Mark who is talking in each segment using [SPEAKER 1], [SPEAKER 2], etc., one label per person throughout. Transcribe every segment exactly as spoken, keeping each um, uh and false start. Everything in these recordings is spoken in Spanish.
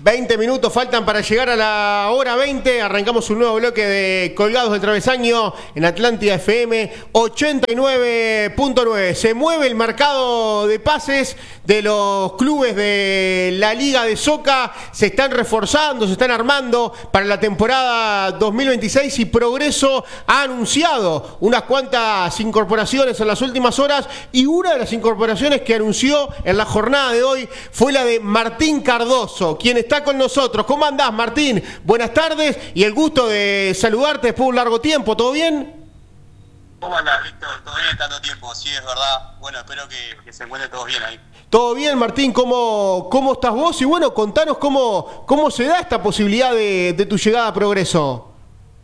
[SPEAKER 1] veinte minutos faltan para llegar a la hora veinte. Arrancamos un nuevo bloque de Colgados del Travesaño en Atlántida F M ochenta y nueve punto nueve. Se mueve el mercado de pases de los clubes de la Liga de Soca. Se están reforzando, se están armando para la temporada dos mil veintiséis y Progreso ha anunciado unas cuantas incorporaciones en las últimas horas, y una de las incorporaciones que anunció en la jornada de hoy fue la de Martín Cardoso, quien está con nosotros. ¿Cómo andás, Martín? Buenas tardes y el gusto de saludarte después de un largo tiempo. ¿Todo bien?
[SPEAKER 2] ¿Cómo andás, Víctor? ¿Todo bien tanto tiempo? Sí, es verdad. Bueno, espero que, que se encuentren todos bien ahí.
[SPEAKER 1] Todo bien, Martín. ¿Cómo, cómo estás vos? Y bueno, contanos cómo, cómo se da esta posibilidad de, de tu llegada a Progreso.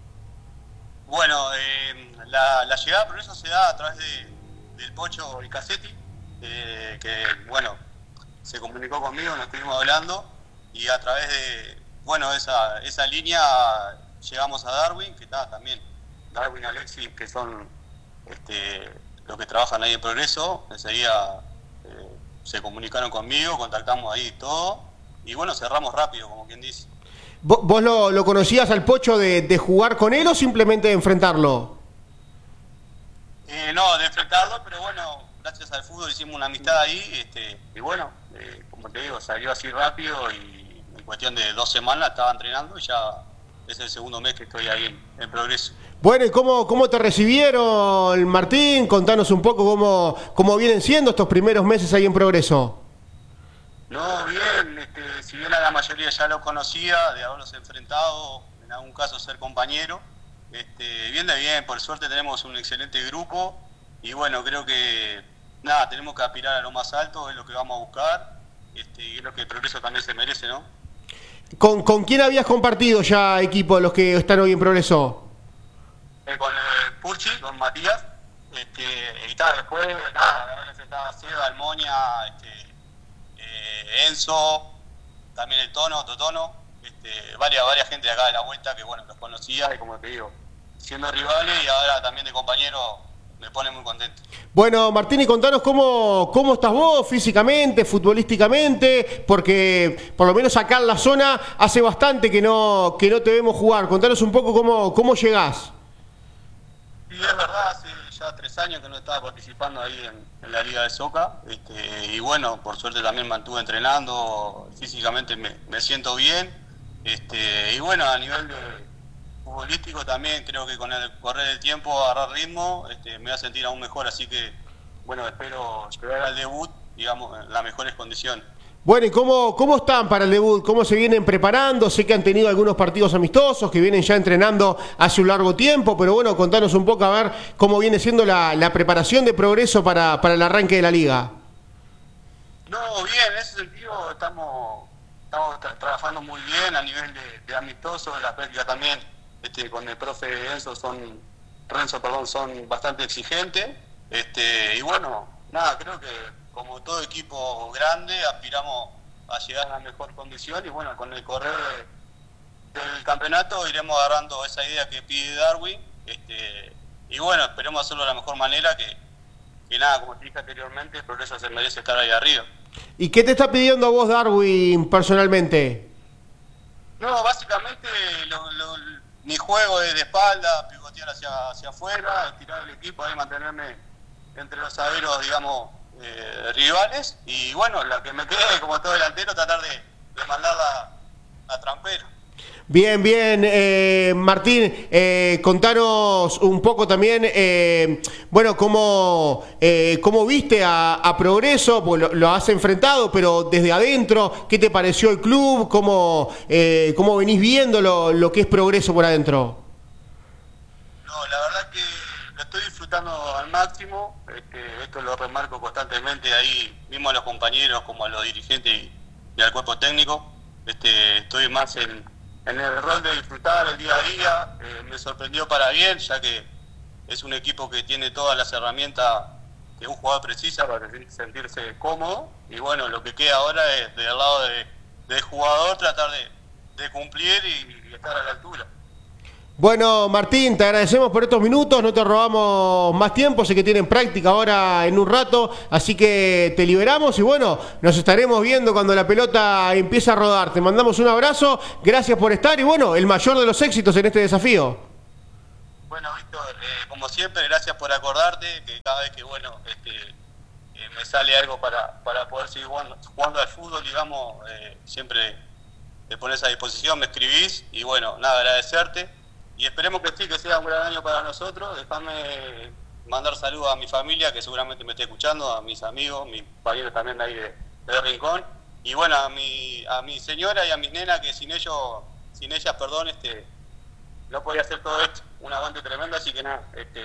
[SPEAKER 2] Bueno, eh, la, la llegada a Progreso se da a través de, del Pocho y Cassetti, eh, que, bueno, se comunicó conmigo, nos estuvimos hablando, y a través de, bueno, esa, esa línea llegamos a Darwin, que está también, Darwin y Alexis, que son este, los que trabajan ahí en Progreso. Enseguida eh, se comunicaron conmigo, contactamos ahí todo, y bueno, cerramos rápido, como quien dice.
[SPEAKER 1] ¿Vos, vos lo, lo conocías al Pocho de, de jugar con él o simplemente de enfrentarlo?
[SPEAKER 2] Eh, no, de enfrentarlo, pero bueno, gracias al fútbol hicimos una amistad ahí, este, y bueno, eh, como te digo, salió así rápido, y en cuestión de dos semanas estaba entrenando, y ya es el segundo mes que estoy ahí en, en Progreso.
[SPEAKER 1] Bueno, ¿y cómo, cómo te recibieron, Martín? Contanos un poco cómo, cómo vienen siendo estos primeros meses ahí en Progreso.
[SPEAKER 2] No, bien, este, si bien a la mayoría ya los conocía, de haberlos enfrentado, en algún caso ser compañero, este, bien de bien, por suerte tenemos un excelente grupo, y bueno, creo que nada, tenemos que aspirar a lo más alto, es lo que vamos a buscar, este, y es lo que el Progreso también se merece, ¿no?
[SPEAKER 1] ¿Con, ¿Con quién habías compartido ya equipo de los que están hoy en Progreso?
[SPEAKER 2] Eh, con eh, Purchi, con Matías, este, y tal, después, nada, haber enfrentado a Seba, Almonia, este, eh, Enzo, también el Tono, Totono, este, varias, varias gente de acá de la vuelta que, bueno, los conocía, y como te digo, siendo rivales y ahora también de compañeros, me pone muy contento.
[SPEAKER 1] Bueno, Martín, y contanos cómo, cómo estás vos físicamente, futbolísticamente, porque por lo menos acá en la zona hace bastante que no, que no te vemos jugar. Contanos un poco cómo, cómo llegás.
[SPEAKER 2] Sí, es verdad, hace ya tres años que no estaba participando ahí en, en la Liga de Soca, este, y bueno, por suerte también mantuve entrenando, físicamente me, me siento bien, este, y bueno, a nivel de futbolístico también creo que con el correr del tiempo, agarrar ritmo, este, me voy a sentir aún mejor, así que bueno, espero llegar al debut, digamos, en las mejores condiciones.
[SPEAKER 1] Bueno, ¿y cómo, cómo están para el debut? ¿Cómo se vienen preparando? Sé que han tenido algunos partidos amistosos, que vienen ya entrenando hace un largo tiempo, pero bueno, contanos un poco a ver cómo viene siendo la, la preparación de Progreso para, para el arranque de la liga.
[SPEAKER 2] No, bien, en ese sentido estamos, estamos tra trabajando muy bien a nivel de, de amistosos, la práctica también. Este, con el profe Enzo son, Renzo, perdón, son bastante exigentes, este, y bueno, nada, creo que como todo equipo grande aspiramos a llegar a la mejor condición, y bueno, con el correr del campeonato iremos agarrando esa idea que pide Darwin, este, y bueno, esperemos hacerlo de la mejor manera, que, que nada, como te dije anteriormente, el Progreso se merece estar ahí arriba.
[SPEAKER 1] ¿Y qué te está pidiendo a vos, Darwin, personalmente?
[SPEAKER 2] No, básicamente lo, lo, mi juego es de espalda, pivotear hacia, hacia afuera, estirar el equipo, ahí mantenerme entre los zagueros, digamos, eh, rivales, y bueno, la que me quede como todo delantero, tratar de, de mandarla a trampero.
[SPEAKER 1] Bien, bien, eh, Martín, eh, contanos un poco también, eh, bueno, cómo, eh, cómo viste a, a Progreso, pues lo, lo has enfrentado, pero desde adentro, ¿qué te pareció el club? ¿Cómo, eh, cómo venís viendo lo, lo que es Progreso por adentro?
[SPEAKER 2] No, la verdad que lo estoy disfrutando al máximo, este, esto lo remarco constantemente ahí, mismo a los compañeros como a los dirigentes y, y al cuerpo técnico, este, estoy más en... en el rol de disfrutar el día a día. Eh, me sorprendió para bien, ya que es un equipo que tiene todas las herramientas que un jugador precisa para sentirse cómodo, y bueno, lo que queda ahora es del lado de, del jugador tratar de, de cumplir y, y estar a la altura.
[SPEAKER 1] Bueno, Martín, te agradecemos por estos minutos, no te robamos más tiempo, sé que tienen práctica ahora en un rato, así que te liberamos y bueno, nos estaremos viendo cuando la pelota empiece a rodar. Te mandamos un abrazo, gracias por estar y bueno, el mayor de los éxitos en este desafío.
[SPEAKER 2] Bueno, Víctor, eh, como siempre, gracias por acordarte, que cada vez que, bueno, este, eh, me sale algo para, para poder seguir jugando, jugando al fútbol, digamos, eh, siempre te pones a disposición, me escribís y bueno, nada, agradecerte. Y esperemos que sí, que sea un gran año para nosotros. Déjame mandar saludos a mi familia, que seguramente me esté escuchando, a mis amigos, mis compañeros también de ahí de, de Rincón. Y bueno, a mi, a mi señora y a mis nenas, que sin ellos, sin ellas, perdón, este, no podía hacer todo esto. Un aguante tremendo, así que nada, este,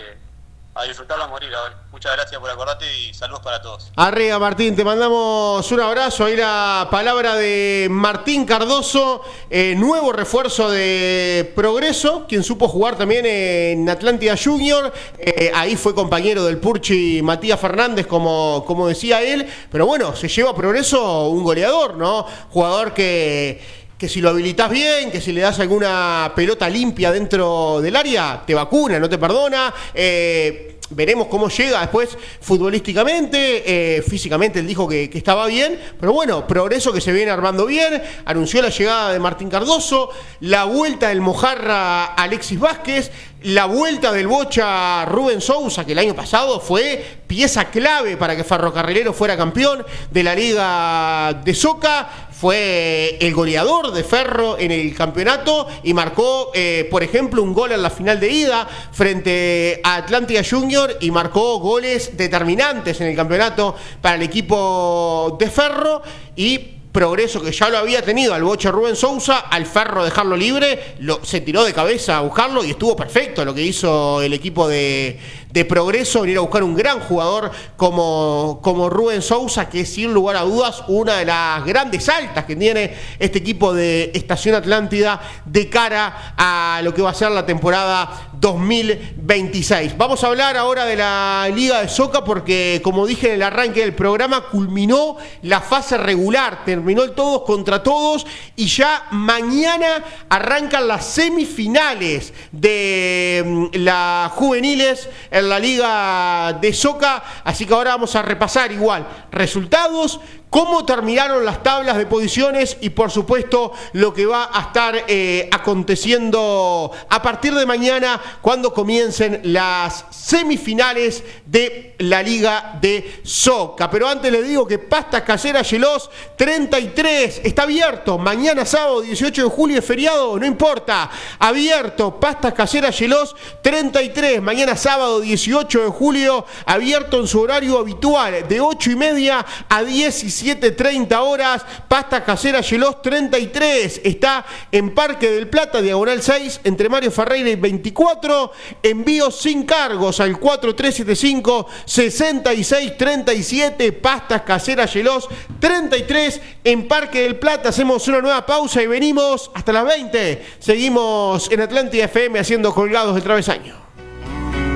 [SPEAKER 2] a disfrutarlo a morir ahora. Muchas gracias por acordarte y saludos para todos.
[SPEAKER 1] Arriba, Martín, te mandamos un abrazo. Ahí la palabra de Martín Cardoso, eh, nuevo refuerzo de Progreso, quien supo jugar también en Atlántida Junior. Eh, ahí fue compañero del Purchi Matías Fernández, como, como decía él. Pero bueno, se lleva a Progreso un goleador, ¿no? Jugador que... que si lo habilitas bien, que si le das alguna pelota limpia dentro del área, te vacuna, no te perdona. Eh, veremos cómo llega después futbolísticamente, eh, físicamente él dijo que, que estaba bien, pero bueno, Progreso que se viene armando bien, anunció la llegada de Martín Cardoso, la vuelta del Mojarra Alexis Vázquez, la vuelta del Bocha Rubén Sousa, que el año pasado fue pieza clave para que Ferrocarrilero fuera campeón de la Liga de Soca, fue el goleador de Ferro en el campeonato y marcó, eh, por ejemplo, un gol en la final de ida frente a Atlántida Junior y marcó goles determinantes en el campeonato para el equipo de Ferro. Y Progreso, que ya lo había tenido al Bocha Rubén Sousa, al Ferro dejarlo libre, lo, se tiró de cabeza a buscarlo y estuvo perfecto lo que hizo el equipo de, de Progreso, venir a buscar un gran jugador como, como Rubén Sousa, que es sin lugar a dudas una de las grandes altas que tiene este equipo de Estación Atlántida de cara a lo que va a ser la temporada dos mil veintiséis. Vamos a hablar ahora de la Liga de Soca porque, como dije en el arranque del programa, culminó la fase regular, terminó el todos contra todos y ya mañana arrancan las semifinales de las juveniles en la Liga de Soca, así que ahora vamos a repasar igual resultados, cómo terminaron las tablas de posiciones y por supuesto lo que va a estar eh, aconteciendo a partir de mañana cuando comiencen las semifinales de la Liga de Soca. Pero antes les digo que Pastas Caseras Yelos treinta y tres está abierto, mañana sábado dieciocho de julio es feriado, no importa, abierto Pastas Caseras Yelos treinta y tres, mañana sábado dieciocho de julio, abierto en su horario habitual de ocho y media a diecisiete treinta horas. Pastas Caseras Yelos treinta y tres está en Parque del Plata, diagonal seis, entre Mario Ferreira y veinticuatro. Envíos sin cargos al cuatro tres siete cinco, seis seis tres siete. Pastas Caseras Yelos treinta y tres en Parque del Plata. Hacemos una nueva pausa y venimos hasta las veinte. Seguimos en Atlántida F M haciendo Colgados del Travesaño.